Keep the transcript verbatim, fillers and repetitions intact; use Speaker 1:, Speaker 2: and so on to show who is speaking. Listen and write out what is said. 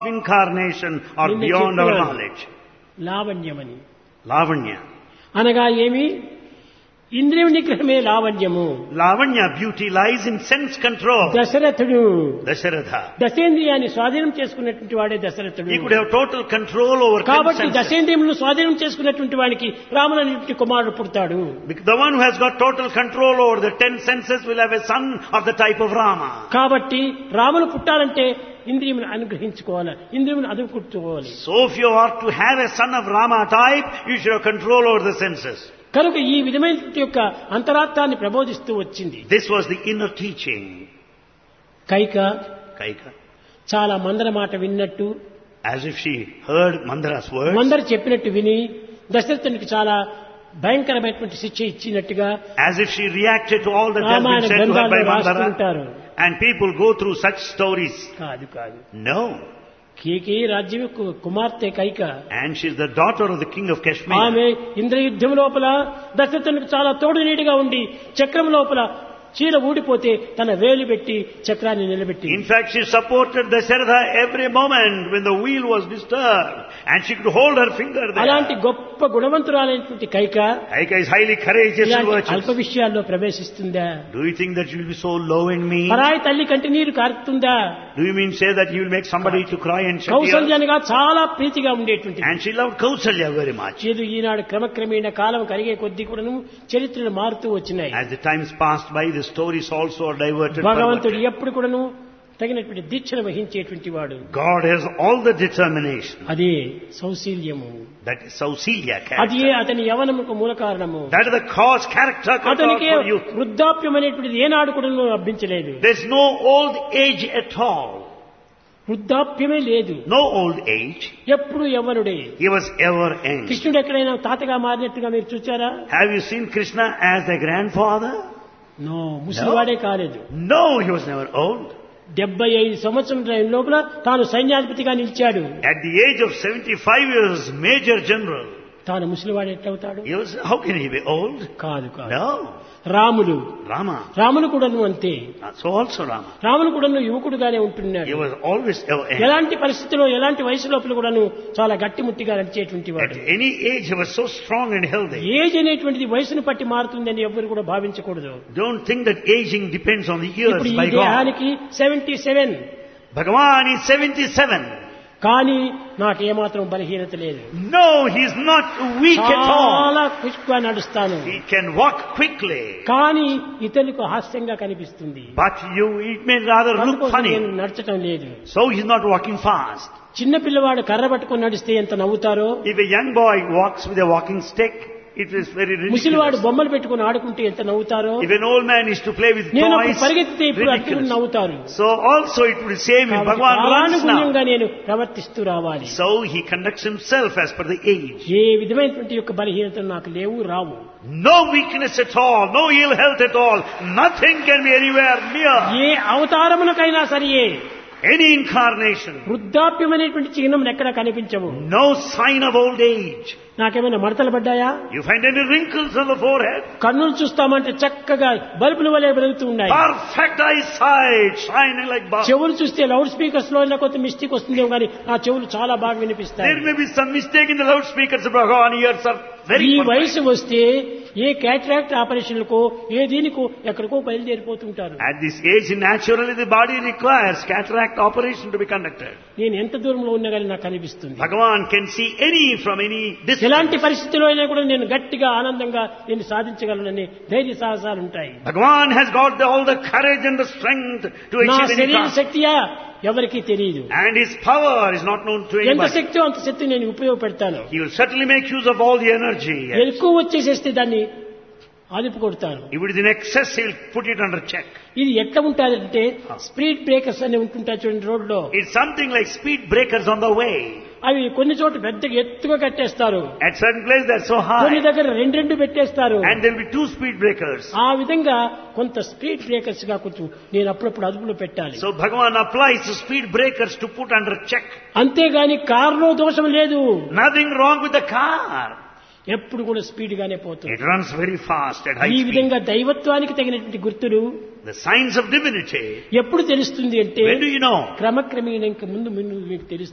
Speaker 1: incarnation are
Speaker 2: నిన్న
Speaker 1: beyond our
Speaker 2: చెప్పాను.
Speaker 1: knowledge.
Speaker 2: లావణ్యమని
Speaker 1: Lavanya.
Speaker 2: అనగా ఏమి ఇంద్రియ నిగ్రహమే లావణ్యము.
Speaker 1: Lavanya, beauty lies in sense control.
Speaker 2: దశరథుడు
Speaker 1: Dasharatha.
Speaker 2: దశేంద్రియాన్ని స్వాధీనం చేసుకున్నటువంటి వాడే దశరథుడు.
Speaker 1: He could have total control over ten
Speaker 2: కాబట్టి
Speaker 1: senses.
Speaker 2: దశేంద్రియములను స్వాధీనం చేసుకున్నటువంటి వానికి రాముడు అనేటువంటి కుమారుడు పుడతాడు.
Speaker 1: Because the one who has got total control over the ten senses will have a son of the type of Rama.
Speaker 2: కాబట్టి రాముడు పుట్టాలంటే ఇంద్రియమును అనుగ్రహించుకోవాలి, ఇంద్రియమును అదుపుకోవాలి.
Speaker 1: So if you are to have a son of Rama type, you should have control over the senses.
Speaker 2: కనుక ఈ విధమైన యొక్క అంతరార్థాన్ని ప్రబోధిస్తూ వచ్చింది.
Speaker 1: This was the inner teaching.
Speaker 2: Kaika
Speaker 1: Kaika.
Speaker 2: చాలా మందర మాట విన్నట్టు,
Speaker 1: As if she heard Mandara's words.
Speaker 2: మందర చెప్పినట్టు విని దశరథునికి చాలా భయంకరమైనటువంటి శిక్ష ఇచ్చినట్టుగా
Speaker 1: As if she reacted to all that has
Speaker 2: Ramayana
Speaker 1: been said to her
Speaker 2: గ్రంథాల్లో
Speaker 1: by
Speaker 2: రాస్తూ
Speaker 1: Mandara.
Speaker 2: ఉంటారు.
Speaker 1: And people go through such stories.
Speaker 2: కాదు కాదు
Speaker 1: No.
Speaker 2: కేకే రాజ్యం యొక్క కుమార్తె Kaika.
Speaker 1: And she's the daughter of the king of Kashmir.
Speaker 2: ఆమె ఇంద్రయుద్ధం లోపల దశరథునికి చాలా తోడు నీడిగా ఉండి చక్రం లోపల చీల ఊడిపోతే తన వేలు పెట్టి చక్రాన్ని నిలబెట్టి.
Speaker 1: In fact, she supported Dasharatha every moment when the wheel was disturbed. And she could hold her finger
Speaker 2: అలాంటి
Speaker 1: there.
Speaker 2: గొప్ప గుణవంతురాలైనటువంటి Kaika
Speaker 1: Kaika is highly courageous and
Speaker 2: ఇలాంటి అల్ప
Speaker 1: virtuous.
Speaker 2: విషయాల్లో ప్రవేశిస్తుందా?
Speaker 1: Do you think that you will be so low in me?
Speaker 2: పరాయి తల్లి కంటి నీరు కారుతుందా?
Speaker 1: Do you mean say that you will make somebody to cry and shed tears?
Speaker 2: కౌసల్యానిగా చాలా ప్రీతిగా ఉండేటువంటి
Speaker 1: And she loved Kausalya very much.
Speaker 2: ఏదో ఈనాడు క్రమక్రమేణ కాలం కరిగే కొద్దీ కూడాను చరిత్రలు మారుతూ వచ్చినాయి.
Speaker 1: As the times passed by, the stories also are diverted.
Speaker 2: భగవంతుడు
Speaker 1: perverted.
Speaker 2: ఎప్పుడు కూడాను తగినటువంటి దీక్షను వహించేటువంటి వాడు.
Speaker 1: God has all the determination.
Speaker 2: అదే సౌశీల్యము,
Speaker 1: That is Sausilya
Speaker 2: అది
Speaker 1: character.
Speaker 2: అతని యవనముకు మూల కారణము.
Speaker 1: That is the cause, character God
Speaker 2: అతనికి
Speaker 1: for you.
Speaker 2: వృద్ధాప్యం అనేటువంటిది ఏనాడు కూడా లభించలేదు.
Speaker 1: There's no old age at all.
Speaker 2: వృద్ధాప్యమే లేదు,
Speaker 1: No old age.
Speaker 2: ఎప్పుడు యవ్వనుడే.
Speaker 1: He was ever young.
Speaker 2: కృష్ణుడు ఎక్కడైనా తాతగా మారినట్టుగా మీరు చూచారా?
Speaker 1: Have you seen Krishna as the grandfather?
Speaker 2: No, ముసలివాడే కాలేదు.
Speaker 1: No, he was never old.
Speaker 2: డెబ్బై ఐదు సంవత్సరం లోపల తాను సైన్యాధిపతిగా నిలిచాడు.
Speaker 1: At the age of seventy-five years, Major General.
Speaker 2: తాను ముసలివాడు ఎట్లవుతాడు?
Speaker 1: He was, how can he be old?
Speaker 2: కాదు కాదు.
Speaker 1: No.
Speaker 2: రాముడు
Speaker 1: Rama.
Speaker 2: రాముడు కూడాను అంతే.
Speaker 1: So also Rama.
Speaker 2: రాముడు కూడాను యువకుడుగానే
Speaker 1: He
Speaker 2: ఉంటున్నాడు.
Speaker 1: was always ever young.
Speaker 2: ఎలాంటి పరిస్థితిలో ఎలాంటి వయసు లోపల కూడాను చాలా గట్టిముట్టిగా నడిచేటువంటి
Speaker 1: At
Speaker 2: వాడు.
Speaker 1: any age, he was so strong and healthy.
Speaker 2: Age అనేటువంటిది వయసును పట్టి మారుతుందని ఎవ్వరు కూడా భావించకూడదు.
Speaker 1: Don't think that aging depends on the years
Speaker 2: ఇప్పుడు ఈ
Speaker 1: by God.
Speaker 2: దేహానికి seventy seven,
Speaker 1: Bhagavan is seventy-seven.
Speaker 2: కానీ నాకు ఏమాత్రం బలహీనత లేదు.
Speaker 1: No, he is not weak at all.
Speaker 2: చాలా క్విక్గా నడుస్తాను.
Speaker 1: He can walk quickly.
Speaker 2: కానీ ఇతరులకు హాస్యంగా కనిపిస్తుంది.
Speaker 1: But you, it may rather look
Speaker 2: అందుకోసం
Speaker 1: funny.
Speaker 2: నేను నడచటం లేదు.
Speaker 1: So he is not walking fast.
Speaker 2: చిన్న పిల్లవాడు కర్ర పట్టుకొని నడిస్తే ఎంత నవ్వుతారో,
Speaker 1: If a young boy walks with a walking stick, it is very
Speaker 2: ముసలివాడు
Speaker 1: ridiculous.
Speaker 2: బొమ్మలు పెట్టుకుని ఆడుకుంటే ఎంత నవ్వుతారో,
Speaker 1: If an old man is to play with
Speaker 2: నేను
Speaker 1: toys,
Speaker 2: పరిగెత్తితే ఇప్పుడు అట్టుకుని
Speaker 1: ridiculous.
Speaker 2: నవ్వుతారు.
Speaker 1: So also it would say if
Speaker 2: కాబట్టి
Speaker 1: Bhagavan runs
Speaker 2: కాలానుగుణ్యంగా
Speaker 1: now.
Speaker 2: నేను ప్రవర్తిస్తూ రావాలి.
Speaker 1: So he conducts himself as per the age.
Speaker 2: ఏ విధమైనటువంటి యొక్క బలహీనతలు నాకు లేవు, రావు.
Speaker 1: No weakness at all, no ill health at all. Nothing can be anywhere near.
Speaker 2: A అవతారమునకైనా సరియే
Speaker 1: Any incarnation.
Speaker 2: వృద్ధాప్యం అనేటువంటి చిహ్నం ఎక్కడ కనిపించవు.
Speaker 1: No sign of old age.
Speaker 2: నాకేమైనా మడతలు పడ్డాయా?
Speaker 1: You find any wrinkles on the forehead?
Speaker 2: కన్నులు చూస్తామంటే చక్కగా బల్బుల వలె వెలుగుతూ ఉన్నాయి.
Speaker 1: Perfect eyesight, shining like bulbs.
Speaker 2: చెవులు చూస్తే లౌడ్ స్పీకర్స్ లో కొంత మిస్టేక్ వస్తుందేమో కానీ ఆ చెవులు చాలా బాగా వినిపిస్తాయి.
Speaker 1: There may be some mistake in the loudspeakers of Bhagavan. Ears are very
Speaker 2: ఈ
Speaker 1: perfect.
Speaker 2: వయసు వస్తే ఏ క్యాటరాక్ట్ ఆపరేషన్లకో ఏ దీనికో ఎక్కడికో బయలుదేరిపోతుంటారు.
Speaker 1: At this age, naturally the body requires cataract operation to be conducted.
Speaker 2: నేను ఎంత దూరంలో ఉన్నా కానీ నాకు కనిపిస్తుంది.
Speaker 1: Bhagavan can see any from any distance.
Speaker 2: ఎలాంటి పరిస్థితిలో అయినా కూడా నేను గట్టిగా ఆనందంగా నేను సాధించగలనని ధైర్య సాహసాలు ఉంటాయి.
Speaker 1: Bhagavan has got the, all the courage and the strength to
Speaker 2: నా
Speaker 1: achieve any
Speaker 2: శరీర
Speaker 1: task.
Speaker 2: శక్తియా ఎవరికీ తెలియదు.
Speaker 1: And his power is not known to
Speaker 2: ఎంత
Speaker 1: anybody.
Speaker 2: శక్తి అంత శక్తి నేను ఉపయోగపెడతాను.
Speaker 1: He will certainly make use of all the energy.
Speaker 2: ఎక్కువ వచ్చేసేస్తే దాన్ని ఆదిపు కొడతాను.
Speaker 1: If it is in excess, he will put it under check.
Speaker 2: ఇది ఎట్లా ఉంటుందంటే స్పీడ్ బ్రేకర్స్ అని ఉంటుంటాయి చూడండి రోడ్లో.
Speaker 1: It's something like speed breakers on the way.
Speaker 2: అవి కొన్ని చోట్ల పెద్దగా ఎత్తుగా కట్టేస్తారు,
Speaker 1: At certain places they're so
Speaker 2: కొన్ని
Speaker 1: high.
Speaker 2: దగ్గర రెండు రెండు పెట్టేస్తారు.
Speaker 1: And there will be two speed breakers.
Speaker 2: ఆ విధంగా కొంత స్పీడ్ బ్రేకర్స్ గా కొంచెం నేను అప్పుడప్పుడు అదుపులో పెట్టాలి.
Speaker 1: So Bhagavan applies the speed breakers to put under check.
Speaker 2: అంతేగాని కారులో దోషం లేదు,
Speaker 1: Nothing wrong with the car.
Speaker 2: ఎప్పుడు కూడా స్పీడ్ గానే పోతుంది.
Speaker 1: It runs very fast at high
Speaker 2: ఈ
Speaker 1: speed.
Speaker 2: విధంగా దైవత్వానికి తగినటువంటి గుర్తులు
Speaker 1: The signs of divinity.
Speaker 2: ఎప్పుడు తెలుస్తుంది అంటే
Speaker 1: When do you know?
Speaker 2: క్రమక్రమేణా ఇంక ముందు ముందు మీకు తెలుస్తుంది.